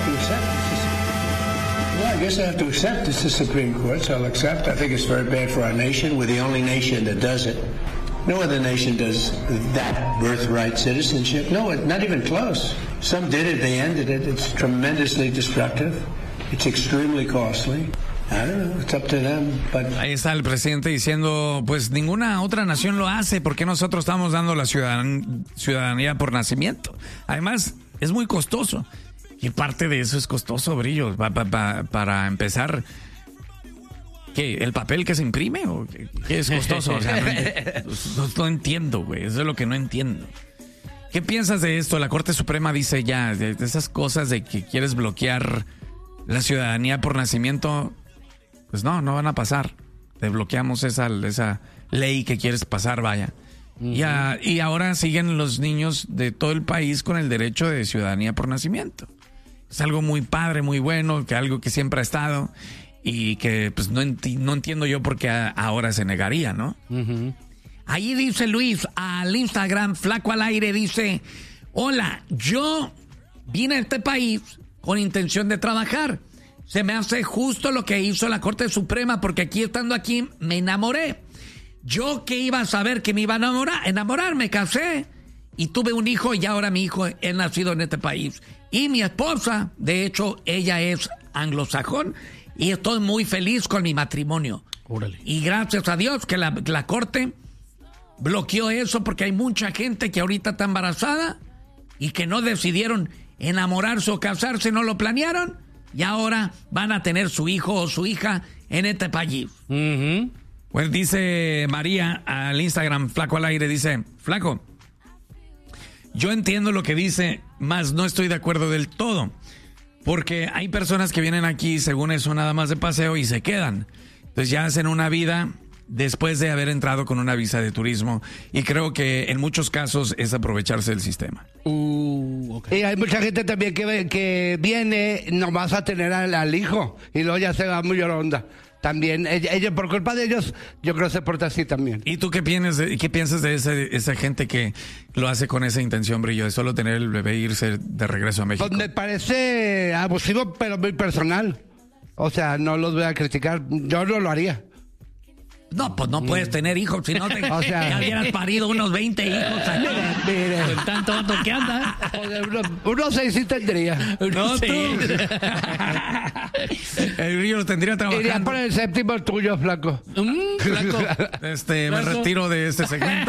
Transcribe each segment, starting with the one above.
to accept this. Well, I guess I have to accept it's the Supreme Court, so I'll accept. I think it's very bad for our nation. We're the only nation that does it. No other nation does that birthright citizenship. No, not even close. Some did it, they ended it. It's tremendously destructive. It's extremely costly. I don't know, it's up to them, but... Ahí está el presidente diciendo, pues ninguna otra nación lo hace, ¿por qué nosotros estamos dando la ciudadanía por nacimiento? Además, es muy costoso. Y parte de eso es costoso, Brillo. Para empezar, ¿qué? ¿El papel que se imprime? ¿O qué es costoso? O sea, no entiendo, güey. Eso es lo que no entiendo. ¿Qué piensas de esto? La Corte Suprema dice ya, de esas cosas de que quieres bloquear la ciudadanía por nacimiento, pues no van a pasar. Te bloqueamos esa ley que quieres pasar, vaya. Uh-huh. Y ahora siguen los niños de todo el país con el derecho de ciudadanía por nacimiento. Es algo muy padre, muy bueno, que algo que siempre ha estado y que pues no entiendo yo por qué ahora se negaría, ¿no? Uh-huh. Ahí dice Luis al Instagram, Flaco al Aire, dice: hola, yo vine a este país con intención de trabajar. Se me hace justo lo que hizo la Corte Suprema, porque estando aquí me enamoré. Yo que iba a saber que me iba a enamorar, me casé y tuve un hijo, y ahora mi hijo es nacido en este país. Y mi esposa, de hecho, ella es anglosajón y estoy muy feliz con mi matrimonio. Órale. Y gracias a Dios que la Corte bloqueó eso, porque hay mucha gente que ahorita está embarazada y que no decidieron enamorarse o casarse, no lo planearon, y ahora van a tener su hijo o su hija en este país. Uh-huh. Pues dice María al Instagram, Flaco al Aire, dice: Flaco, yo entiendo lo que dice, mas no estoy de acuerdo del todo, porque hay personas que vienen aquí según eso nada más de paseo y se quedan. Entonces ya hacen una vida después de haber entrado con una visa de turismo, y creo que en muchos casos es aprovecharse del sistema. Okay. Y hay mucha gente también que viene nomás a tener al hijo y luego ya se va muy lloronda. También, ella, por culpa de ellos, yo creo que se porta así también. ¿Y tú qué piensas de esa gente que lo hace con esa intención, Brillo, de solo tener el bebé e irse de regreso a México? Pues me parece abusivo, pero muy personal. O sea, no los voy a criticar, yo no lo haría. No, pues no puedes tener hijos, si no ya hubieras parido unos 20 hijos. Mire. Con tanto tonto que andas. Unos 6 sí tendría. No, sí. El Brillo lo tendría trabajando. Iría por el 7º tuyo, Flaco. Flaco. Me retiro de este segmento.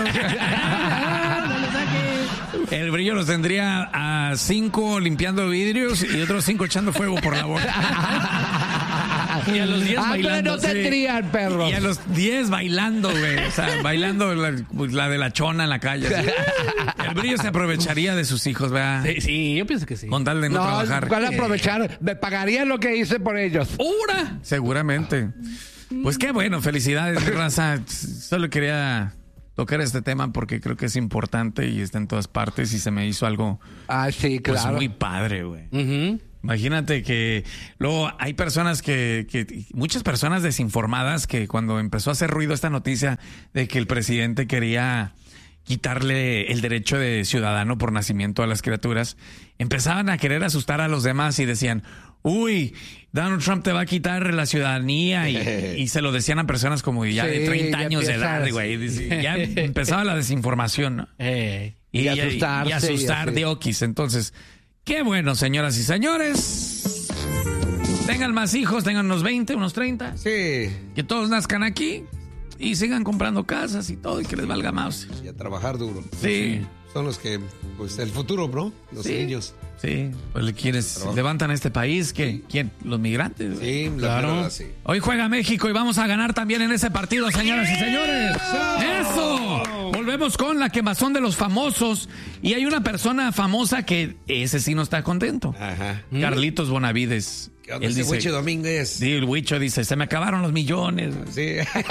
El Brillo los tendría a 5 limpiando vidrios y otros 5 echando fuego por la boca. Y a los 10 bailando. No tendrían, perros. Y a los 10 bailando, güey. O sea, bailando la de la chona en la calle. ¿Sí? El Brillo se aprovecharía de sus hijos, ¿verdad? Sí, yo pienso que sí. Con tal de no trabajar. ¿Cuál aprovechar? Me pagarían lo que hice por ellos. ¡Ura! Seguramente. Pues qué bueno, felicidades, raza. Solo quería tocar este tema porque creo que es importante y está en todas partes y se me hizo algo sí, claro. Pues muy padre, güey. Uh-huh. Imagínate que luego hay personas muchas personas desinformadas, que cuando empezó a hacer ruido esta noticia de que el presidente quería quitarle el derecho de ciudadano por nacimiento a las criaturas, empezaban a querer asustar a los demás y decían: uy, Donald Trump te va a quitar la ciudadanía, y se lo decían a personas como ya de 30 años de edad, güey. Ya empezaba la desinformación, ¿no? Y asustar de oquis. Entonces, qué bueno, señoras y señores. Tengan más hijos, tengan unos 20, unos 30. Sí. Que todos nazcan aquí y sigan comprando casas y todo, y que les valga más. Y a trabajar duro. Sí. Son los que, pues, el futuro, bro. Los niños. Sí, pues quienes levantan este país, ¿quién? Los migrantes. Sí, claro. Sí. Hoy juega México y vamos a ganar también en ese partido, señoras y señores. ¡Eso! Volvemos con la quemazón de los famosos. Y hay una persona famosa que ese sí no está contento. Ajá. Carlitos Bonavides. ¿Qué onda ese Huicho Domínguez? Sí, el Huicho dice: se me acabaron los millones. Sí.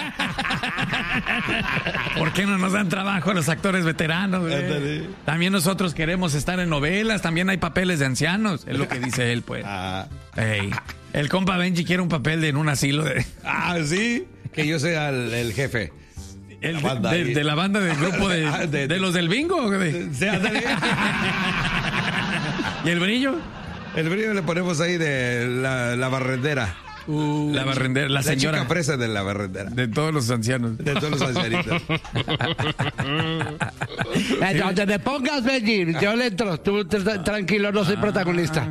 ¿Por qué no nos dan trabajo a los actores veteranos? También nosotros queremos estar en novelas, también hay papeles de ancianos, es lo que dice él, pues. Hey. El compa Benji quiere un papel en un asilo de... sí, que yo sea el jefe. De la banda del grupo de los del bingo. Sí, ¿Y el Brillo? El brillo le ponemos ahí de la barrendera. La barrendera, la señora. La chica fresa de la barrendera. De todos los ancianos. De todos los ancianitos. Donde me pongas, Benji, yo le entro. Tú tranquilo, no soy protagonista.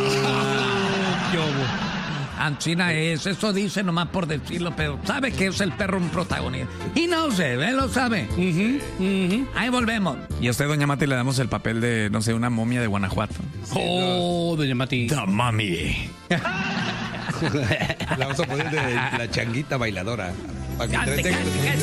Ancina es, eso dice nomás por decirlo, pero sabe que es el perro un protagonista. Y no sé, él lo sabe. Ahí volvemos. Y a usted, doña Mati, le damos el papel de, no sé, una momia de Guanajuato. Doña Mati. The Mummy. La vamos a poner de la changuita bailadora. Para que Cante, entretenga. cante, cante.